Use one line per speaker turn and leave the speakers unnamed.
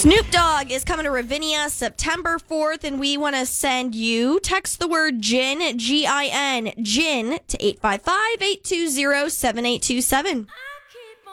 Snoop Dogg is coming to Ravinia September 4th, and we want to send you, text the word GIN, G-I-N, GIN, to 855-820-7827.